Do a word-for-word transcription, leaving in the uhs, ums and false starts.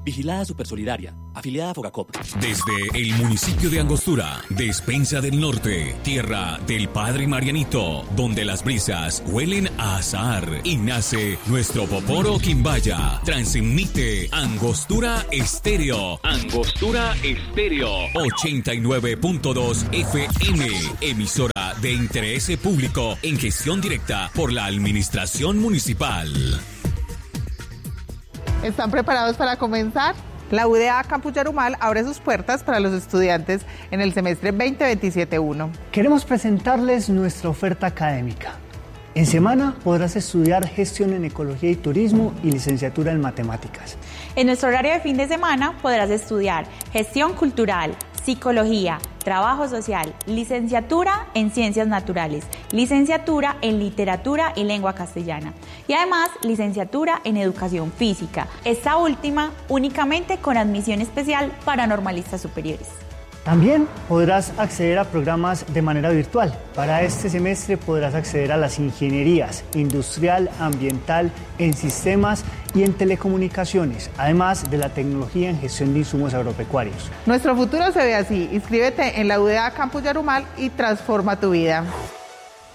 Vigilada Supersolidaria, afiliada a Fogacop. Desde el municipio de Angostura, Despensa del Norte, tierra del Padre Marianito, donde las brisas huelen a azahar y nace nuestro Poporo Quimbaya. Transmite Angostura Estéreo. Angostura Estéreo. ochenta y nueve punto dos F M. Emisora de interés público en gestión directa por la Administración Municipal. ¿Están preparados para comenzar? La U D A Campus Yarumal abre sus puertas para los estudiantes en el semestre veinte veintisiete uno. Queremos presentarles nuestra oferta académica. En semana podrás estudiar gestión en ecología y turismo y licenciatura en matemáticas. En nuestro horario de fin de semana podrás estudiar gestión cultural, psicología, trabajo social, licenciatura en ciencias naturales, licenciatura en literatura y lengua castellana y además licenciatura en educación física, esta última únicamente con admisión especial para normalistas superiores. También podrás acceder a programas de manera virtual. Para este semestre podrás acceder a las ingenierías industrial, ambiental, en sistemas y en telecomunicaciones, además de la tecnología en gestión de insumos agropecuarios. Nuestro futuro se ve así. Inscríbete en la U D A Campus Yarumal y transforma tu vida.